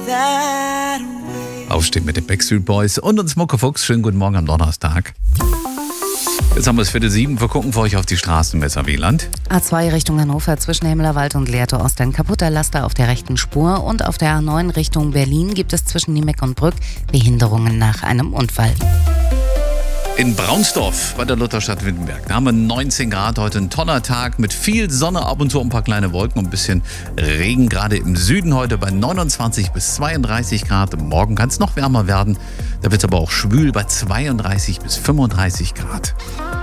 Aufstehen mit den Backstreet Boys und uns Mucke Fuchs. Schönen guten Morgen am Donnerstag. Jetzt haben wir es 6:45. Wir gucken für euch auf die Straßenmesser Wieland. A2 Richtung Hannover zwischen Hemmerwald und Lehrte Ost ein kaputter Laster auf der rechten Spur. Und auf der A9 Richtung Berlin gibt es zwischen Niemeck und Brück Behinderungen nach einem Unfall. In Braunsdorf bei der Lutherstadt Wittenberg. Da haben wir 19 Grad, heute ein toller Tag mit viel Sonne, ab und zu ein paar kleine Wolken und ein bisschen Regen. Gerade im Süden heute bei 29 bis 32 Grad. Morgen kann es noch wärmer werden. Da wird es aber auch schwül bei 32 bis 35 Grad.